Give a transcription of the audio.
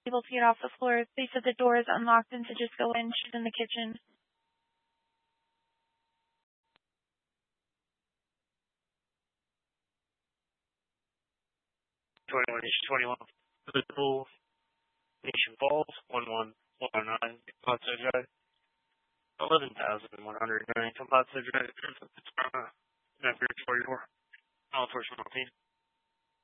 able to get off the floor. They said the door is unlocked and to just go in. She's in the kitchen. Liverpool, Nation Falls, 11109, Palazzo Drive, 11,109, Palazzo Drive, Pittsburgh, 944, all enforcement team.